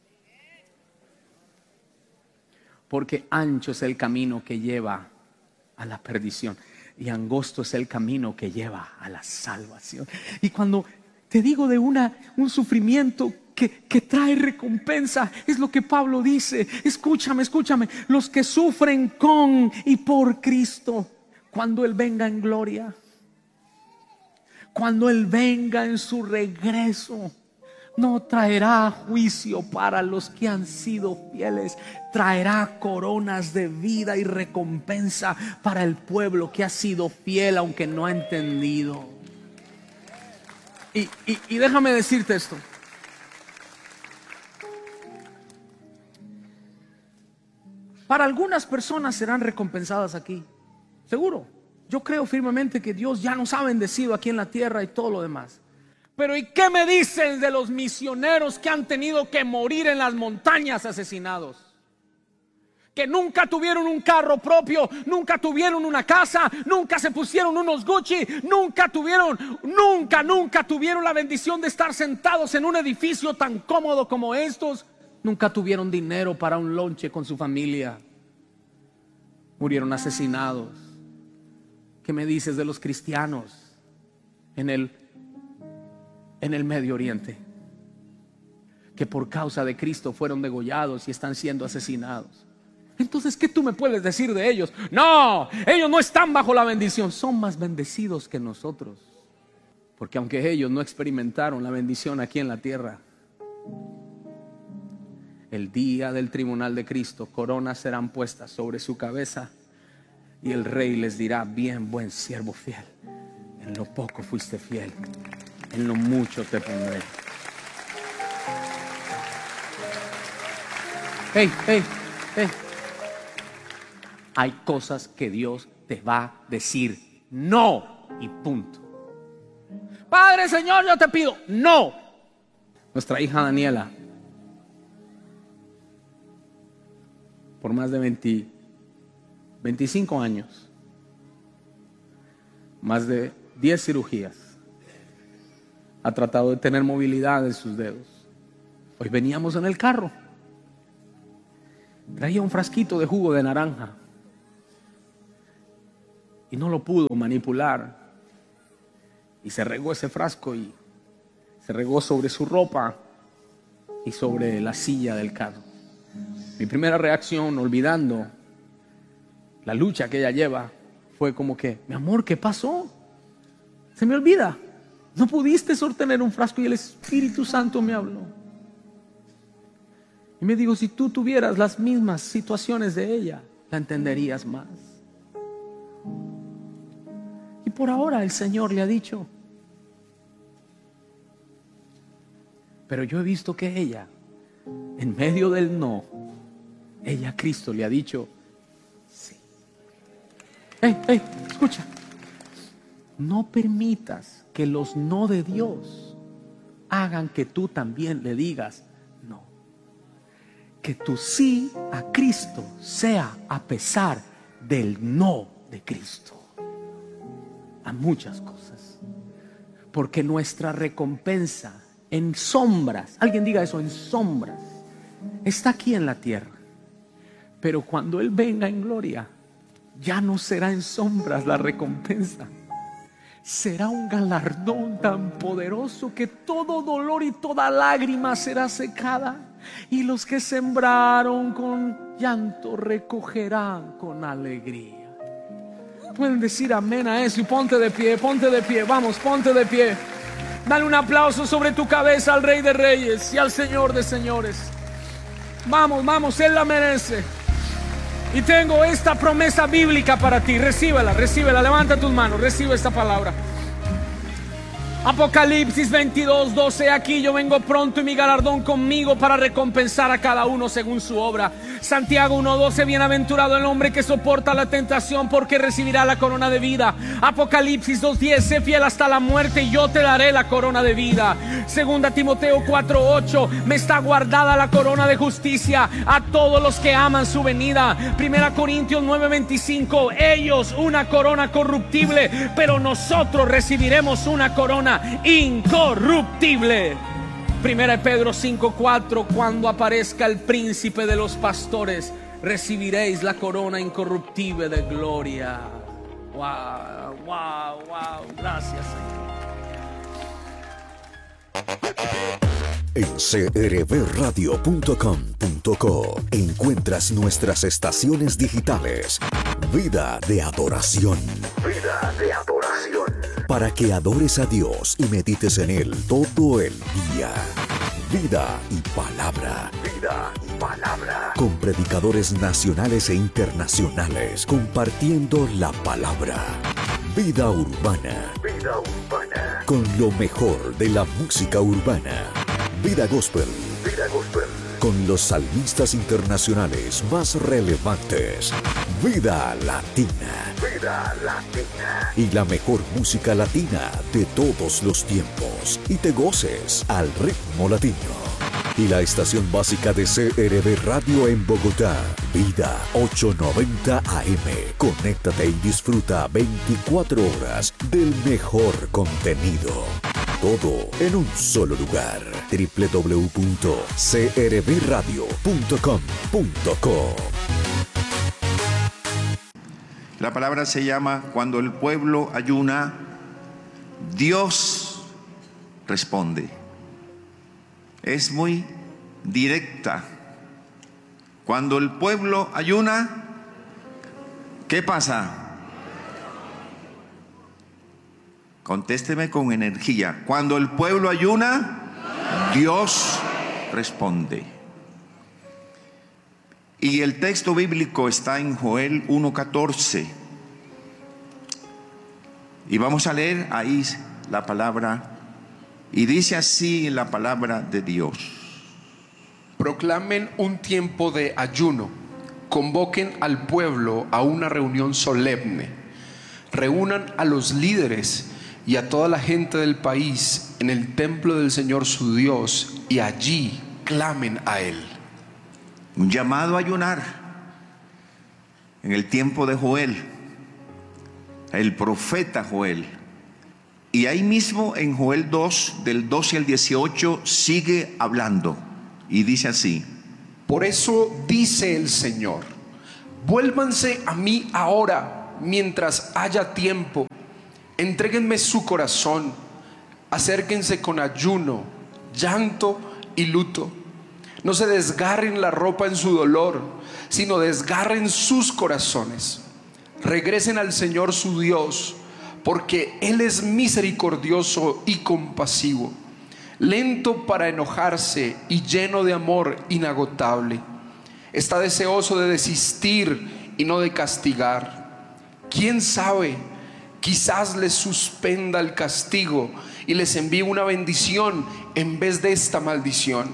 porque ancho es el camino que lleva a la perdición y angosto es el camino que lleva a la salvación. Y cuando te digo de un sufrimiento que trae recompensa, es lo que Pablo dice. Escúchame, los que sufren con y por Cristo, cuando Él venga en gloria, cuando Él venga en su regreso, no traerá juicio para los que han sido fieles, traerá coronas de vida y recompensa para el pueblo que ha sido fiel aunque no ha entendido. Y déjame decirte esto: para algunas personas serán recompensadas aquí, seguro. Yo creo firmemente que Dios ya nos ha bendecido aquí en la tierra y todo lo demás. Pero ¿y qué me dicen de los misioneros que han tenido que morir en las montañas asesinados? Que nunca tuvieron un carro propio, nunca tuvieron una casa, nunca se pusieron unos Gucci, nunca tuvieron la bendición de estar sentados en un edificio tan cómodo como estos, nunca tuvieron dinero para un lonche con su familia, murieron asesinados. ¿Qué me dices de los cristianos en el Medio Oriente, que por causa de Cristo fueron degollados y están siendo asesinados? Entonces, ¿qué tú me puedes decir de ellos? No, ellos no están bajo la bendición. Son más bendecidos que nosotros, porque aunque ellos no experimentaron la bendición aquí en la tierra, el día del tribunal de Cristo, coronas serán puestas sobre su cabeza y el Rey les dirá: bien, buen siervo fiel, en lo poco fuiste fiel, en lo mucho te pondré. Hey. Hay cosas que Dios te va a decir no, y punto. Padre, Señor, yo te pido no. Nuestra hija Daniela, por más de 25 años, más de 10 cirugías. Ha tratado de tener movilidad en sus dedos. Hoy veníamos en el carro. Traía un frasquito de jugo de naranja y no lo pudo manipular. Y se regó ese frasco y se regó sobre su ropa y sobre la silla del carro. Mi primera reacción, olvidando la lucha que ella lleva, fue como que: mi amor, ¿qué pasó? Se me olvida. No pudiste sostener un frasco y el Espíritu Santo me habló. Y me dijo: si tú tuvieras las mismas situaciones de ella, la entenderías más. Y por ahora el Señor le ha dicho. Pero yo he visto que ella, en medio del no, ella a Cristo le ha dicho sí. Escucha. No permitas que los no de Dios hagan que tú también le digas no. Que tu sí a Cristo sea a pesar del no de Cristo. A muchas cosas. Porque nuestra recompensa en sombras, alguien diga eso, en sombras, está aquí en la tierra. Pero cuando Él venga en gloria, ya no será en sombras la recompensa. Será un galardón tan poderoso que todo dolor y toda lágrima será secada. Y los que sembraron con llanto recogerán con alegría. Pueden decir amén a eso y ponte de pie, vamos, ponte de pie. Dale un aplauso sobre tu cabeza al Rey de Reyes y al Señor de Señores. Vamos, Él la merece. Y tengo esta promesa bíblica para ti. Recíbela, levanta tus manos, recibe esta palabra. Apocalipsis 22:12. Aquí yo vengo pronto y mi galardón conmigo para recompensar a cada uno según su obra. Santiago 1:12. Bienaventurado el hombre que soporta la tentación, porque recibirá la corona de vida. Apocalipsis 2:10. Sé fiel hasta la muerte y yo te daré la corona de vida. Segunda Timoteo 4:8. Me está guardada la corona de justicia a todos los que aman su venida. Primera Corintios 9:25. Ellos una corona corruptible, pero nosotros recibiremos una corona incorruptible. Primera de Pedro 5:4. Cuando aparezca el príncipe de los pastores, recibiréis la corona incorruptible de gloria. Wow. Gracias, Señor. En crbradio.com.co encuentras nuestras estaciones digitales. Vida de adoración. Vida de adoración. Para que adores a Dios y medites en Él todo el día. Vida y palabra. Vida y palabra. Con predicadores nacionales e internacionales compartiendo la palabra. Vida urbana. Vida urbana. Con lo mejor de la música urbana. Vida gospel. Vida gospel. Con los salmistas internacionales más relevantes. Vida latina. Vida latina. Y la mejor música latina de todos los tiempos. Y te goces al ritmo latino. Y la estación básica de CRB Radio en Bogotá. Vida 890 AM. Conéctate y disfruta 24 horas del mejor contenido. Todo en un solo lugar. www.crbradio.com.co. La palabra se llama: cuando el pueblo ayuna, Dios responde. Es muy directa. Cuando el pueblo ayuna, ¿qué pasa? Contésteme con energía. Cuando el pueblo ayuna, Dios responde. Y el texto bíblico está en Joel 1:14. Y vamos a leer ahí la palabra. Y dice así la palabra de Dios: proclamen un tiempo de ayuno, convoquen al pueblo a una reunión solemne, reúnan a los líderes y a toda la gente del país en el templo del Señor su Dios, y allí clamen a Él. Un llamado a ayunar en el tiempo de Joel. El profeta Joel Y ahí mismo en Joel 2, del 12 al 18, sigue hablando. Y dice así: por eso dice el Señor, vuélvanse a mí ahora mientras haya tiempo. Entréguenme su corazón. Acérquense con ayuno, llanto y luto. No se desgarren la ropa en su dolor, sino desgarren sus corazones. Regresen al Señor su Dios, porque Él es misericordioso y compasivo, lento para enojarse y lleno de amor inagotable. Está deseoso de desistir y no de castigar. ¿Quién sabe? Quizás les suspenda el castigo y les envíe una bendición en vez de esta maldición.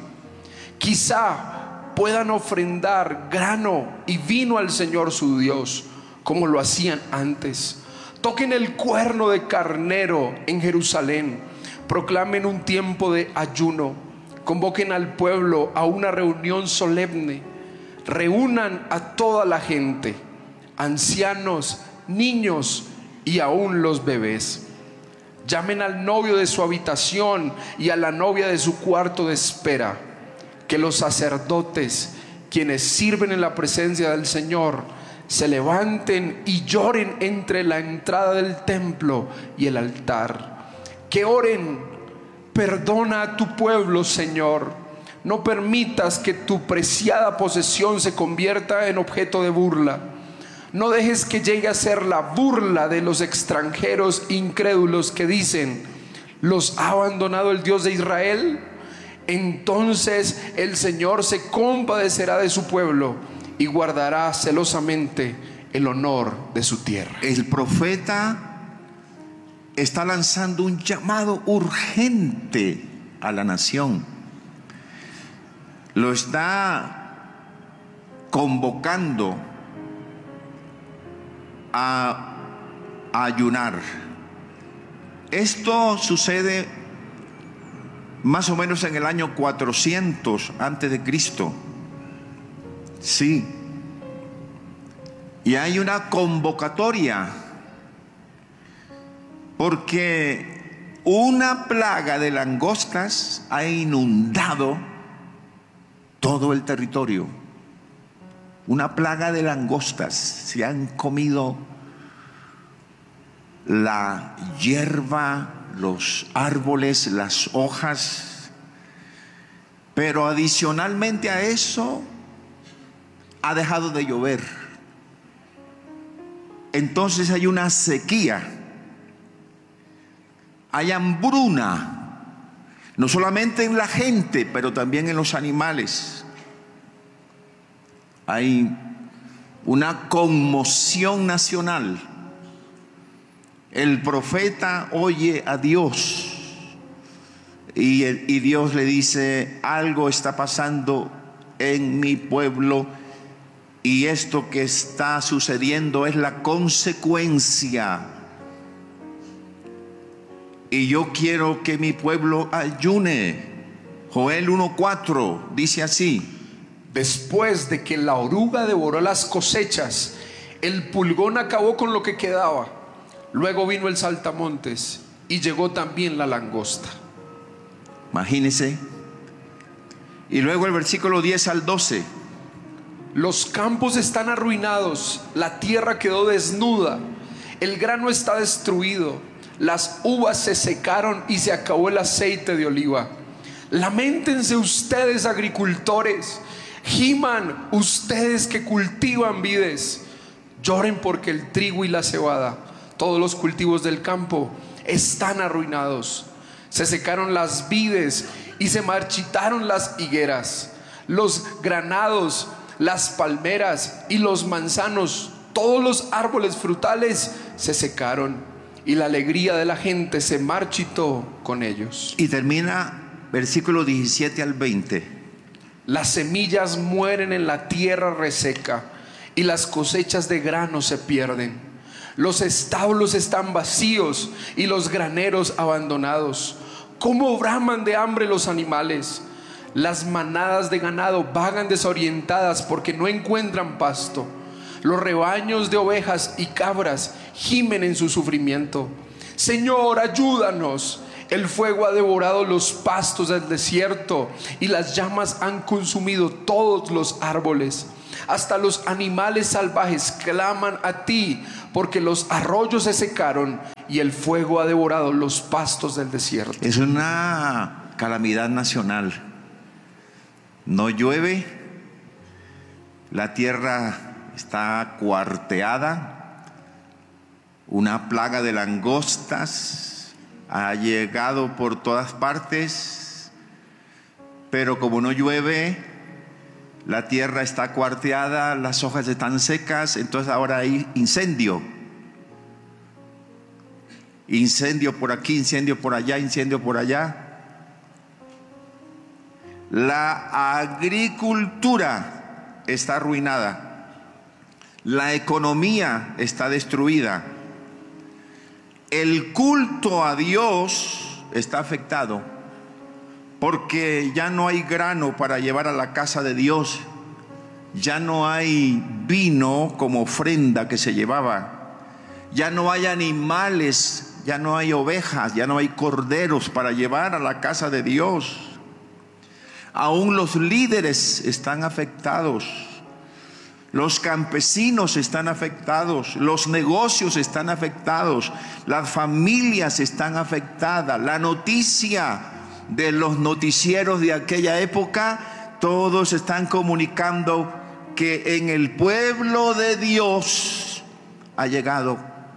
Quizá puedan ofrendar grano y vino al Señor su Dios, como lo hacían antes. Toquen el cuerno de carnero en Jerusalén. Proclamen un tiempo de ayuno. Convoquen al pueblo a una reunión solemne. Reúnan a toda la gente, ancianos, niños y aún los bebés. Llamen al novio de su habitación y a la novia de su cuarto de espera. Que los sacerdotes, quienes sirven en la presencia del Señor, se levanten y lloren entre la entrada del templo y el altar. Que oren: perdona a tu pueblo, Señor. No permitas que tu preciada posesión se convierta en objeto de burla. No dejes que llegue a ser la burla de los extranjeros incrédulos que dicen: ¿los ha abandonado el Dios de Israel? Entonces el Señor se compadecerá de su pueblo y guardará celosamente el honor de su tierra. El profeta está lanzando un llamado urgente a la nación. Lo está convocando a ayunar. Esto sucede más o menos en el año 400 antes de Cristo. Sí. Y hay una convocatoria porque una plaga de langostas ha inundado todo el territorio. Una plaga de langostas. Se han comido la hierba, los árboles, las hojas. Pero adicionalmente a eso, ha dejado de llover. Entonces hay una sequía, hay hambruna, no solamente en la gente, pero también en los animales. Hay una conmoción nacional. El profeta oye a Dios y Dios le dice: algo está pasando en mi pueblo, y esto que está sucediendo es la consecuencia. Y yo quiero que mi pueblo ayune. Joel 1:4 dice así: después de que la oruga devoró las cosechas, el pulgón acabó con lo que quedaba. Luego vino el saltamontes y llegó también la langosta. Imagínense. Y luego el versículo 10 al 12: los campos están arruinados, la tierra quedó desnuda, el grano está destruido, las uvas se secaron y se acabó el aceite de oliva. Lamentense ustedes, agricultores, giman ustedes que cultivan vides. Lloren porque el trigo y la cebada, todos los cultivos del campo, están arruinados. Se secaron las vides y se marchitaron las higueras. Los granados, las palmeras y los manzanos, todos los árboles frutales se secaron, y la alegría de la gente se marchitó con ellos. Y termina versículo 17 al 20. Las semillas mueren en la tierra reseca y las cosechas de grano se pierden. Los establos están vacíos y los graneros abandonados. ¿Cómo braman de hambre los animales? Las manadas de ganado vagan desorientadas porque no encuentran pasto. Los rebaños de ovejas y cabras gimen en su sufrimiento. Señor, ayúdanos. El fuego ha devorado los pastos del desierto y las llamas han consumido todos los árboles. Hasta los animales salvajes claman a ti, porque los arroyos se secaron y el fuego ha devorado los pastos del desierto. Es una calamidad nacional. No llueve, la tierra está cuarteada, una plaga de langostas ha llegado por todas partes, pero como no llueve, la tierra está cuarteada, las hojas están secas, entonces ahora hay incendio. Incendio por aquí, incendio por allá, incendio por allá. La agricultura está arruinada. La economía está destruida. El culto a Dios está afectado, porque ya no hay grano para llevar a la casa de Dios. Ya no hay vino como ofrenda que se llevaba. Ya no hay animales, ya no hay ovejas, ya no hay corderos para llevar a la casa de Dios. Aún los líderes están afectados. Los campesinos están afectados, los negocios están afectados, las familias están afectadas. La noticia de los noticieros de aquella época, todos están comunicando que en el pueblo de Dios ha llegado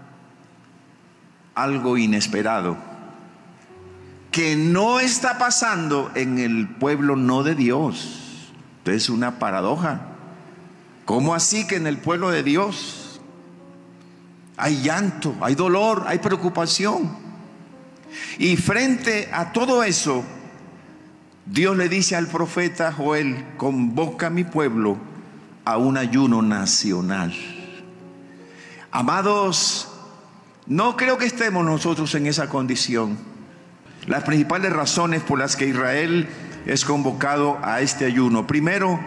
algo inesperado, que no está pasando en el pueblo no de Dios. Entonces es una paradoja. ¿Cómo así que en el pueblo de Dios hay llanto, hay dolor, hay preocupación? Y frente a todo eso, Dios le dice al profeta Joel: convoca a mi pueblo a un ayuno nacional. Amados, no creo que estemos nosotros en esa condición. Las principales razones por las que Israel es convocado a este ayuno: primero,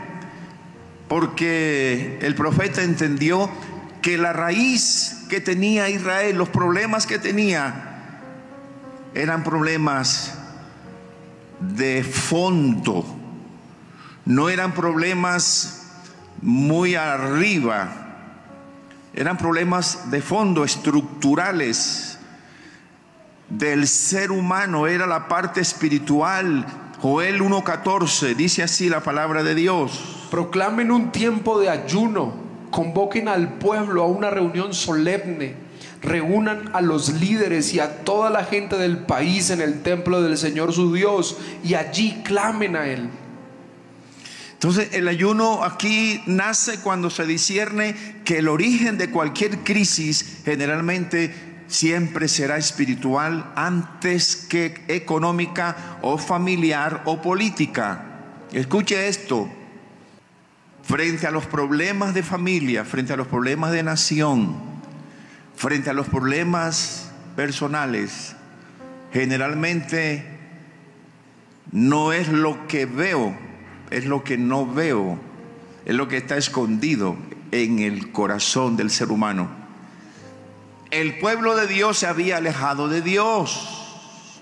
porque el profeta entendió que la raíz que tenía Israel, los problemas que tenía, eran problemas de fondo, no eran problemas muy arriba, eran problemas de fondo, estructurales del ser humano. Era la parte espiritual. Joel 1:14 dice así la palabra de Dios: proclamen un tiempo de ayuno, convoquen al pueblo a una reunión solemne, reúnan a los líderes y a toda la gente del país en el templo del Señor su Dios, y allí clamen a Él. Entonces el ayuno aquí nace cuando se discierne que el origen de cualquier crisis generalmente siempre será espiritual antes que económica o familiar o política. Escuche esto: frente a los problemas de familia, frente a los problemas de nación, frente a los problemas personales, generalmente no es lo que veo, es lo que no veo, es lo que está escondido en el corazón del ser humano. El pueblo de Dios se había alejado de Dios.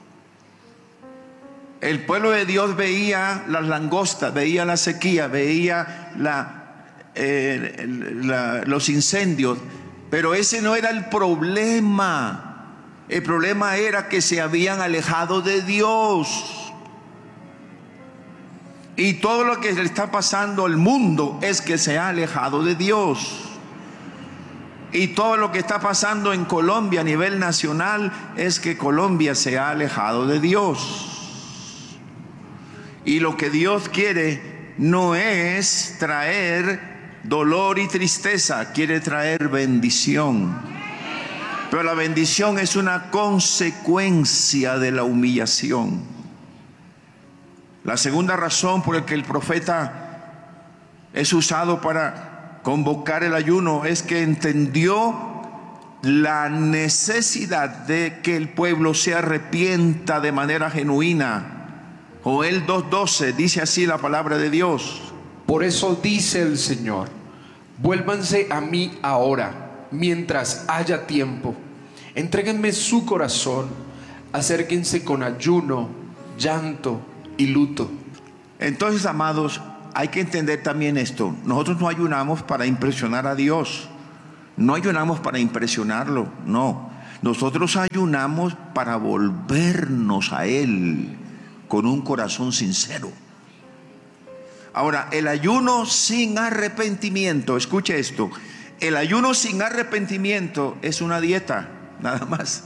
El pueblo de Dios veía las langostas, veía la sequía, veía los incendios, pero ese no era el problema. El problema era que se habían alejado de Dios. Y todo lo que le está pasando al mundo es que se ha alejado de Dios. Y todo lo que está pasando en Colombia a nivel nacional es que Colombia se ha alejado de Dios. Y lo que Dios quiere no es traer dolor y tristeza, quiere traer bendición. Pero la bendición es una consecuencia de la humillación. La segunda razón por la que el profeta es usado para convocar el ayuno es que entendió la necesidad de que el pueblo se arrepienta de manera genuina. Joel 2:12 dice así la palabra de Dios: por eso dice el Señor: vuélvanse a mí ahora, mientras haya tiempo. Entréguenme su corazón, acérquense con ayuno, llanto y luto. Entonces, amados, hay que entender también esto. Nosotros no ayunamos para impresionar a Dios. No ayunamos para impresionarlo, no. Nosotros ayunamos para volvernos a Él con un corazón sincero. Ahora, el ayuno sin arrepentimiento, escuche esto, el ayuno sin arrepentimiento es una dieta, nada más.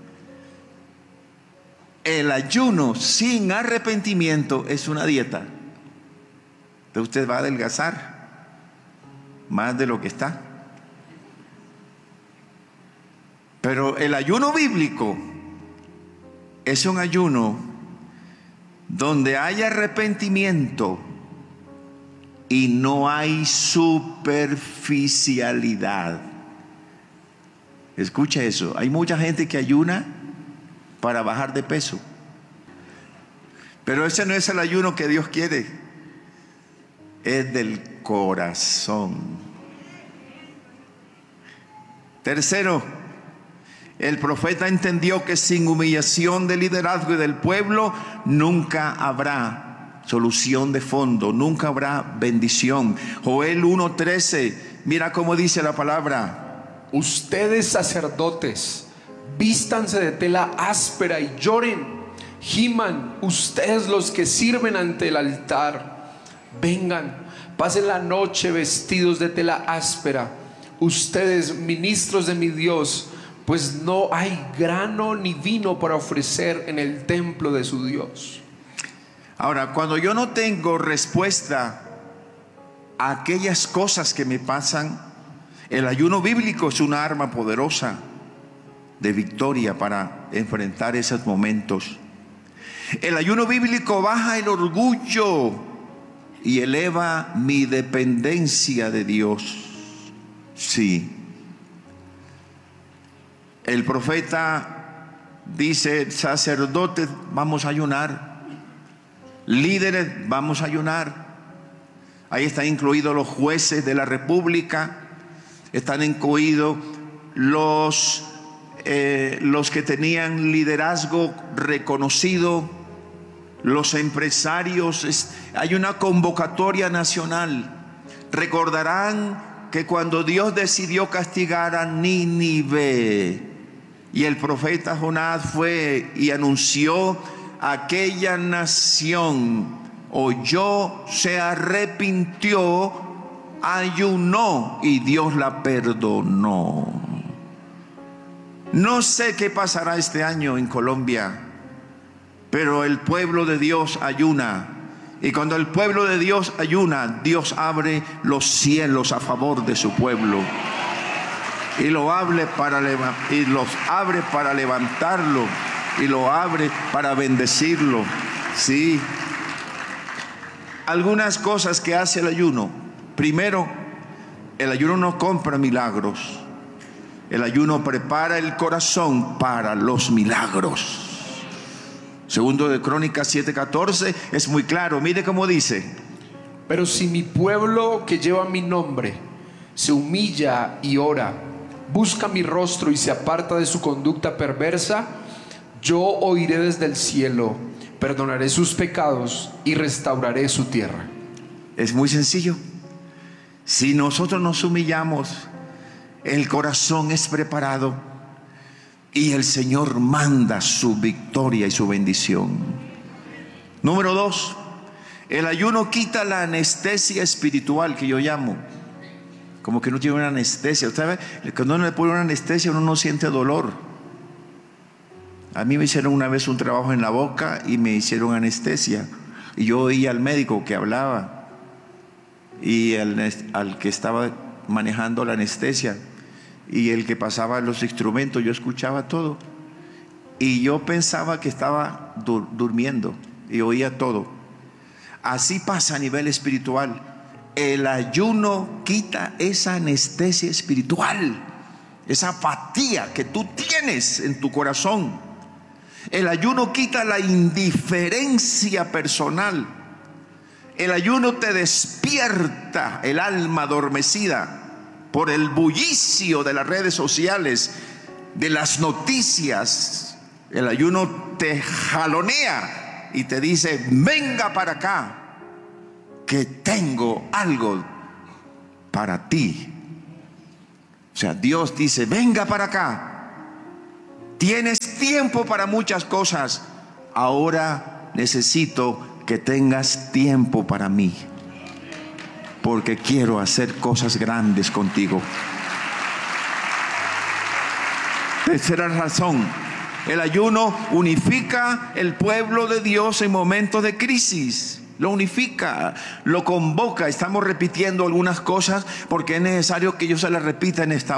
El ayuno sin arrepentimiento es una dieta. Entonces usted va a adelgazar más de lo que está. Pero el ayuno bíblico es un ayuno donde hay arrepentimiento y no hay superficialidad. Escucha eso. Hay mucha gente que ayuna para bajar de peso, pero ese no es el ayuno que Dios quiere. Es del corazón. Tercero, el profeta entendió que sin humillación del liderazgo y del pueblo nunca habrá solución de fondo, nunca habrá bendición. Joel 1:13, mira cómo dice la palabra: ustedes sacerdotes, vístanse de tela áspera y lloren, giman ustedes los que sirven ante el altar. Vengan, pasen la noche vestidos de tela áspera, ustedes ministros de mi Dios, pues no hay grano ni vino para ofrecer en el templo de su Dios. Ahora, cuando yo no tengo respuesta a aquellas cosas que me pasan, el ayuno bíblico es una arma poderosa de victoria para enfrentar esos momentos. El ayuno bíblico baja el orgullo y eleva mi dependencia de Dios. Sí. El profeta dice: sacerdotes, vamos a ayunar. Líderes, vamos a ayunar. Ahí están incluidos los jueces de la república. Están incluidos los que tenían liderazgo reconocido, los empresarios. Hay una convocatoria nacional. Recordarán que cuando Dios decidió castigar a Nínive, y el profeta Jonás fue y anunció, aquella nación oyó, se arrepintió, ayunó y Dios la perdonó. No sé qué pasará este año en Colombia, pero el pueblo de Dios ayuna. Y cuando el pueblo de Dios ayuna, Dios abre los cielos a favor de su pueblo. Y los abre para levantarlo. Y lo abre para bendecirlo. Sí. Algunas cosas que hace el ayuno. Primero, el ayuno no compra milagros. El ayuno prepara el corazón para los milagros. Segundo de Crónicas 7:14 es muy claro. Mire cómo dice: pero si mi pueblo que lleva mi nombre se humilla y ora, busca mi rostro y se aparta de su conducta perversa, yo oiré desde el cielo, perdonaré sus pecados y restauraré su tierra. Es muy sencillo. Si nosotros nos humillamos, el corazón es preparado y el Señor manda su victoria y su bendición. Número 2, el ayuno quita la anestesia espiritual, que yo llamo. Como que no tiene una anestesia. Usted ve, cuando uno le pone una anestesia, uno no siente dolor. A mí me hicieron una vez un trabajo en la boca y me hicieron anestesia. Y yo oía al médico que hablaba y al que estaba manejando la anestesia y el que pasaba los instrumentos. Yo escuchaba todo y yo pensaba que estaba durmiendo y oía todo. Así pasa a nivel espiritual. El ayuno quita esa anestesia espiritual, esa apatía que tú tienes en tu corazón. El ayuno quita la indiferencia personal. El ayuno te despierta el alma adormecida por el bullicio de las redes sociales. de las noticias. El ayuno te jalonea y te dice: venga para acá, que tengo algo para ti. O sea, Dios dice: venga para acá, tienes tiempo para muchas cosas, ahora necesito que tengas tiempo para mí, porque quiero hacer cosas grandes contigo. Tercera razón: el ayuno unifica el pueblo de Dios en momentos de crisis. Lo unifica, lo convoca. Estamos repitiendo algunas cosas porque es necesario que yo se las repita en esta hora.